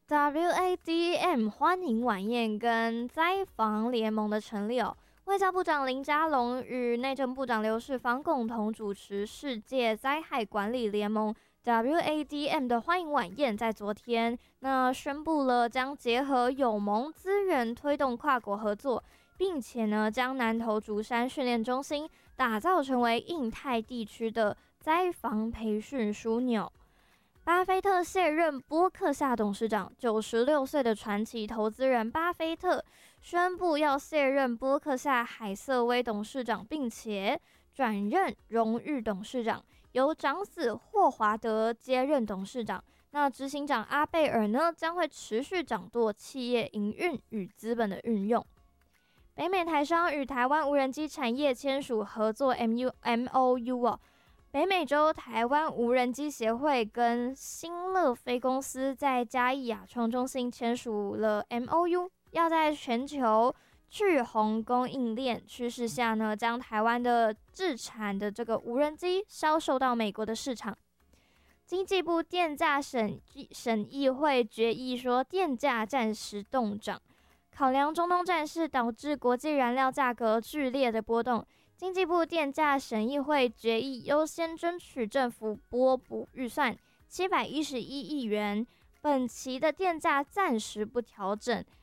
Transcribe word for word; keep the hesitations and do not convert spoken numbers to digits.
W A D M 欢迎晚宴跟灾防联盟的成立哦。外交部长林佳龙与内政部长刘世芳共同主持世界灾害管理联盟 W A D M 的欢迎晚宴，在昨天那宣布了将结合友盟资源推动跨国合作，并且呢将南投竹山训练中心打造成为印太地区的灾防培训枢纽。巴菲特卸任波克夏董事长，九十六岁的传奇投资人巴菲特宣布要卸任波克夏海瑟威董事长，并且转任荣誉董事长，由长子霍华德接任董事长。那执行长阿贝尔呢，将会持续掌舵企业营运与资本的运用。北美台商与台湾无人机产业签署合作 M O U 哦。北美洲台湾无人机协会跟新乐飞公司在嘉义亚创中心签署了 M O U， 要在全球去红供应链趋势下呢，将台湾的制产的这个无人机销售到美国的市场。经济部电价审审议会决议说，电价暂时冻涨，考量中东战事导致国际燃料价格剧烈的波动。经济部电价审议会决议优先争取政府拨补预算七百一十一亿元，本期的电价暂时不调整，